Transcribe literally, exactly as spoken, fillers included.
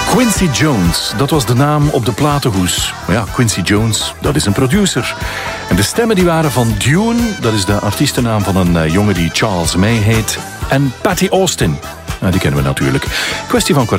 Quincy Jones, dat was de naam op de platenhoes. Maar ja, Quincy Jones, dat is een producer. En de stemmen die waren van Dune, dat is de artiestennaam van een uh, jongen die Charles May heet. En Patty Austin, nou, die kennen we natuurlijk. Kwestie van